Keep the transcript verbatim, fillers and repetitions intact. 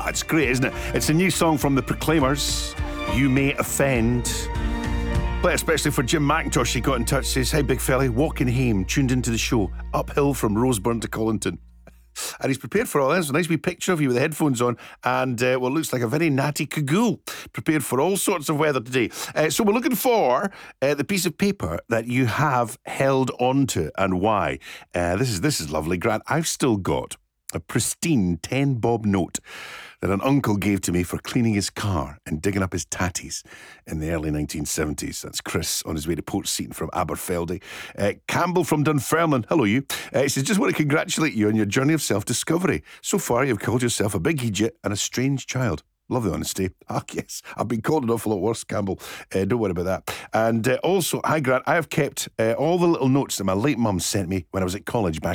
Ah, it's great, isn't it? It's a new song from the Proclaimers, You May Offend. Play it especially for Jim McIntosh. He got in touch, says, "Hey, big fella, walking home, tuned into the show, uphill from Roseburn to Collington." And he's prepared for all this. A nice wee picture of you with the headphones on and uh, what looks like a very natty cagoule. Prepared for all sorts of weather today. Uh, so we're looking for uh, the piece of paper that you have held onto and why. Uh, this is this is lovely, Grant. I've still got a pristine ten bob note that an uncle gave to me for cleaning his car and digging up his tatties in the early nineteen seventies. That's Chris on his way to Port Seaton from Aberfeldy. Uh, Campbell from Dunfermline, hello you. Uh, he says, "Just want to congratulate you on your journey of self-discovery. So far you've called yourself a big idiot and a strange child." Love the honesty. Ah, yes. I've been called an awful lot worse, Campbell. Uh, don't worry about that. And uh, also, hi Grant, I have kept uh, all the little notes that my late mum sent me when I was at college back